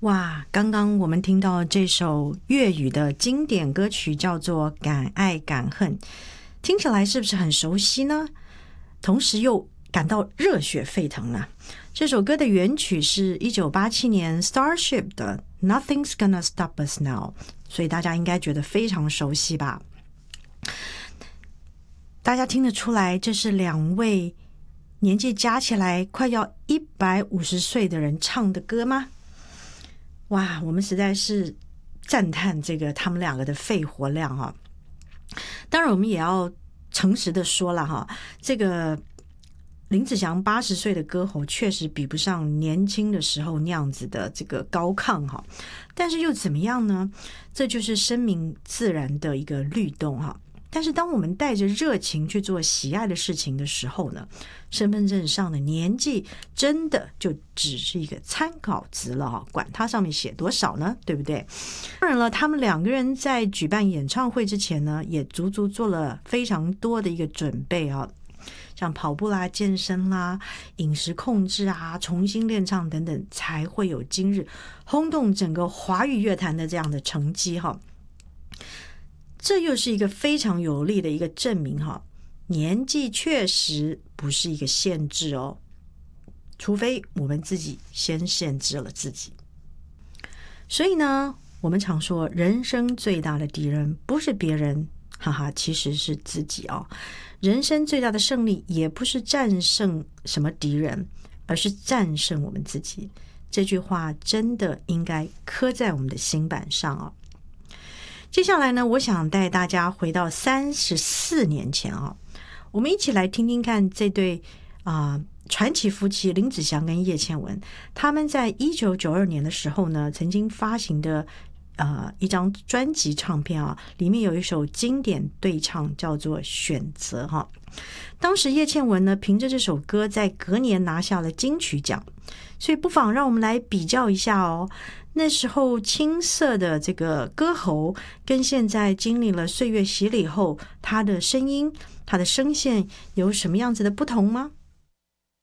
哇，刚刚我们听到这首粤语的经典歌曲叫做《敢爱敢恨》，听起来是不是很熟悉呢？同时又感到热血沸腾呢？这首歌的原曲是1987年 Starship 的 Nothing's Gonna Stop Us Now， 所以大家应该觉得非常熟悉吧。大家听得出来这是两位年纪加起来快要150岁的人唱的歌吗？哇，我们实在是赞叹这个他们两个的肺活量啊！当然我们也要诚实的说了哈，这个林子祥80岁的歌喉确实比不上年轻的时候那样子的这个高亢哈，但是又怎么样呢？这就是生命自然的一个律动哈。但是当我们带着热情去做喜爱的事情的时候呢，身份证上的年纪真的就只是一个参考值了哈，管它上面写多少呢，对不对？当然了，他们两个人在举办演唱会之前呢，也足足做了非常多的一个准备啊，像跑步啦、健身啦、饮食控制啊、重新练唱等等，才会有今日轰动整个华语乐坛的这样的成绩哈。这又是一个非常有力的一个证明哈，年纪确实不是一个限制哦，除非我们自己先限制了自己。所以呢，我们常说人生最大的敌人不是别人，哈哈，其实是自己哦。人生最大的胜利也不是战胜什么敌人，而是战胜我们自己。这句话真的应该刻在我们的心板上哦。接下来呢，我想带大家回到34年前啊，我们一起来听听看这对传奇夫妻林子祥跟叶倩文，他们在1992年的时候呢，曾经发行的一张专辑唱片啊，里面有一首经典对唱叫做《选择》哈。当时叶倩文呢，凭着这首歌在隔年拿下了金曲奖，所以不妨让我们来比较一下哦。那时候青涩的这个歌喉，跟现在经历了岁月洗礼后，他的声音、他的声线有什么样子的不同吗？